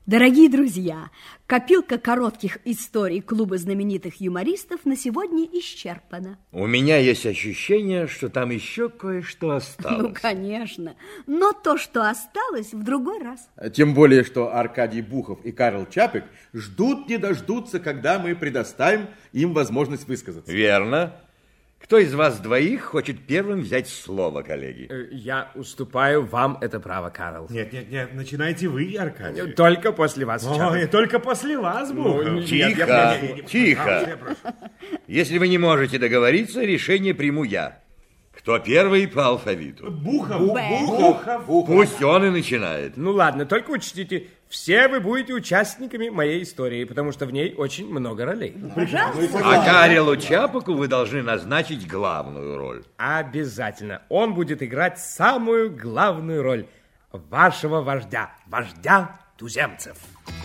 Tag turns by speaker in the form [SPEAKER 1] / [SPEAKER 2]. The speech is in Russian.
[SPEAKER 1] Дорогие друзья, копилка коротких историй клуба знаменитых юмористов на сегодня исчерпана.
[SPEAKER 2] У меня есть ощущение, что там еще кое-что осталось.
[SPEAKER 1] Ну, конечно. Но то, что осталось, в другой раз.
[SPEAKER 3] Тем более, что Аркадий Бухов и Карл Чапек ждут не дождутся, когда мы предоставим им возможность высказаться.
[SPEAKER 2] Верно. Кто из вас двоих хочет первым взять слово, коллеги?
[SPEAKER 4] Я уступаю вам это право, Карл.
[SPEAKER 5] Нет, начинайте вы, Аркадий.
[SPEAKER 4] Только после вас,
[SPEAKER 5] Ой, только после вас, Бухов.
[SPEAKER 2] Тихо. Если вы не можете договориться, решение приму я. Кто первый по алфавиту?
[SPEAKER 5] Бухов.
[SPEAKER 2] Пусть он и начинает.
[SPEAKER 4] Ну ладно, только учтите, все вы будете участниками моей истории, потому что в ней очень много ролей.
[SPEAKER 1] Пожалуйста.
[SPEAKER 2] А Карелу Чапеку вы должны назначить главную роль.
[SPEAKER 4] Обязательно. Он будет играть самую главную роль вашего вождя, вождя туземцев.